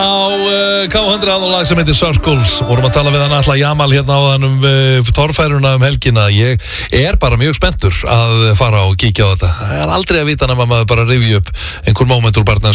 K100 og lag sem heitir Circles. Vorum að tala við hann Atla Jamal hérna á þann torfæruna helgina. Ég bara mjög spenntur að fara og kíkja á þetta. Það aldrei að vita nema maður bara rifja upp einhver moment úr barnans